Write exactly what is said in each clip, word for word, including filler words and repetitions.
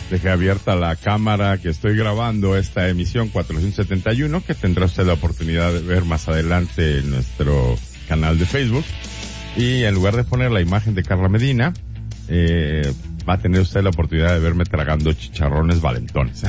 Dejé abierta la cámara que estoy grabando esta emisión cuatrocientos setenta y uno, que tendrá usted la oportunidad de ver más adelante en nuestro canal de Facebook. Y en lugar de poner la imagen de Carla Medina, eh, va a tener usted la oportunidad de verme tragando chicharrones valentones.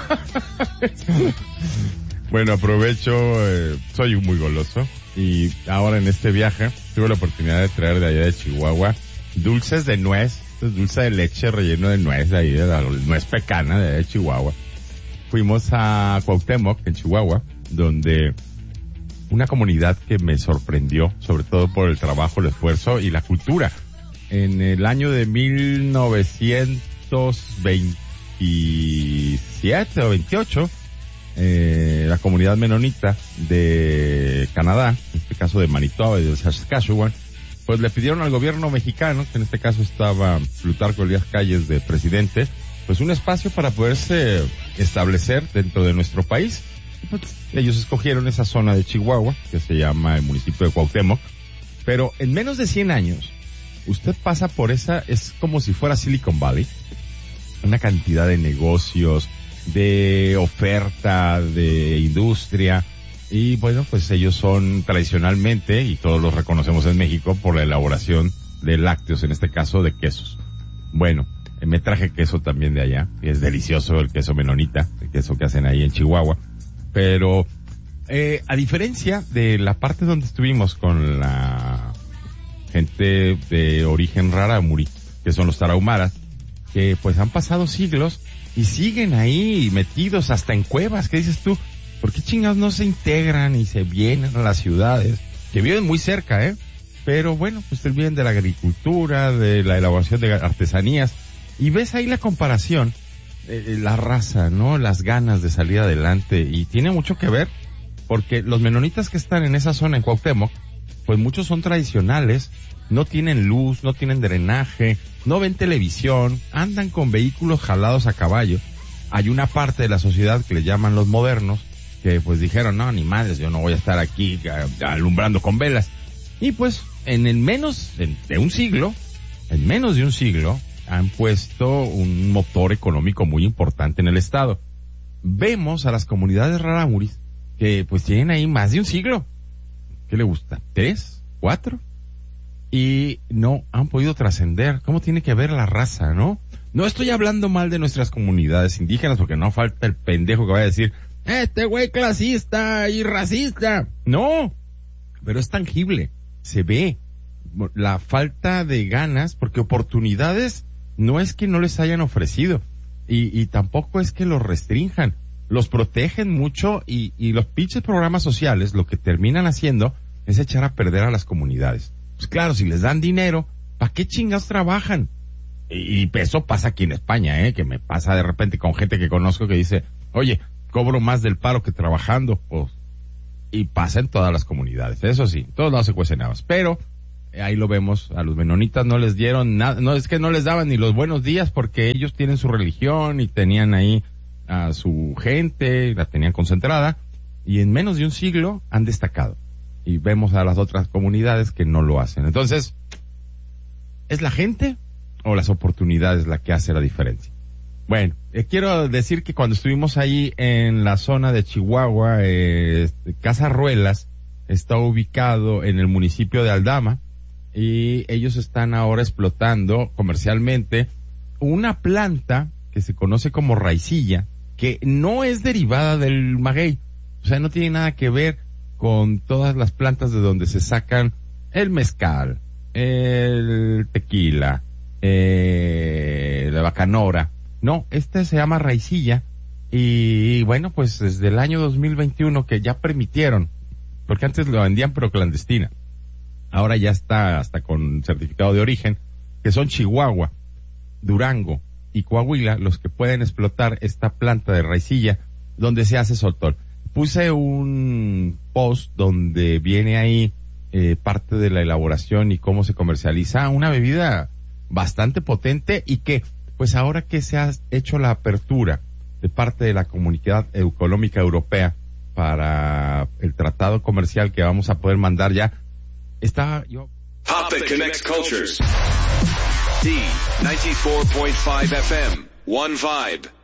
Bueno, aprovecho, eh, soy muy goloso y ahora en este viaje tuve la oportunidad de traer de allá de Chihuahua dulces de nuez, dulce de leche relleno de nuez de ahí, de la nuez pecana de, de Chihuahua. Fuimos a Cuauhtémoc, en Chihuahua, donde una comunidad que me sorprendió, sobre todo por el trabajo, el esfuerzo y la cultura. En el año de mil novecientos veintisiete o veintiocho, eh, la comunidad menonita de Canadá, en este caso de Manitoba y de Saskatchewan, pues le pidieron al gobierno mexicano, que en este caso estaba Plutarco Elías Calles de presidente, pues un espacio para poderse establecer dentro de nuestro país. Pues ellos escogieron esa zona de Chihuahua, que se llama el municipio de Cuauhtémoc, pero en menos de cien años, usted pasa por esa, es como si fuera Silicon Valley, una cantidad de negocios, de oferta, de industria. Y bueno, pues ellos son tradicionalmente, y todos los reconocemos en México, por la elaboración de lácteos, en este caso de quesos. Bueno, eh, me traje queso también de allá, y es delicioso el queso menonita, el queso que hacen ahí en Chihuahua. Pero, eh, a diferencia de la parte donde estuvimos con la gente de origen rarámuri, que son los tarahumaras, que pues han pasado siglos y siguen ahí metidos hasta en cuevas, ¿qué dices tú? ¿Por qué chingados no se integran y se vienen a las ciudades? Que viven muy cerca, ¿eh? Pero bueno, pues viven de la agricultura, de la elaboración de artesanías. Y ves ahí la comparación, eh, la raza, ¿no? Las ganas de salir adelante. Y tiene mucho que ver, porque los menonitas que están en esa zona, en Cuauhtémoc, pues muchos son tradicionales, no tienen luz, no tienen drenaje, no ven televisión, andan con vehículos jalados a caballo. Hay una parte de la sociedad que le llaman los modernos, que pues dijeron, no, ni madres, yo no voy a estar aquí alumbrando con velas. Y pues, en el menos en, de un siglo, en menos de un siglo, han puesto un motor económico muy importante en el estado. Vemos a las comunidades rarámuris que pues tienen ahí más de un siglo. ¿Qué le gusta? ¿Tres? ¿Cuatro? Y no han podido trascender. ¿Cómo tiene que ver la raza, no? No estoy hablando mal de nuestras comunidades indígenas, porque no falta el pendejo que vaya a decir, este güey clasista y racista. No, pero es tangible, se ve la falta de ganas, porque oportunidades no es que no les hayan ofrecido, y, y tampoco es que los restrinjan, los protegen mucho, y, y los pinches programas sociales lo que terminan haciendo es echar a perder a las comunidades. Pues claro, si les dan dinero, ¿para qué chingados trabajan? Y, y eso pasa aquí en España, eh, que me pasa de repente con gente que conozco que dice, oye, cobro más del paro que trabajando, pues, y pasa en todas las comunidades, eso sí, todos lados se cuecen habas, pero eh, ahí lo vemos, a los menonitas no les dieron nada, no es que no les daban ni los buenos días, porque ellos tienen su religión y tenían ahí a su gente, la tenían concentrada, y en menos de un siglo han destacado, y vemos a las otras comunidades que no lo hacen. Entonces, ¿es la gente o las oportunidades la que hace la diferencia? Bueno, eh, quiero decir que cuando estuvimos ahí en la zona de Chihuahua, eh, Casa Ruelas está ubicado en el municipio de Aldama, y ellos están ahora explotando comercialmente una planta que se conoce como raicilla, que no es derivada del maguey, o sea, no tiene nada que ver con todas las plantas de donde se sacan el mezcal, el tequila, eh, la bacanora. No, este se llama raicilla, y bueno, pues desde el año dos mil veintiuno que ya permitieron, porque antes lo vendían pero clandestina, ahora ya está hasta con certificado de origen, que son Chihuahua, Durango y Coahuila los que pueden explotar esta planta de raicilla donde se hace soltol. Puse un post donde viene ahí eh, parte de la elaboración y cómo se comercializa una bebida bastante potente, y que pues ahora que se ha hecho la apertura de parte de la Comunidad Económica Europea para el tratado comercial que vamos a poder mandar ya, está yo... Pop that connects cultures. D ninety-four point five F M. one five.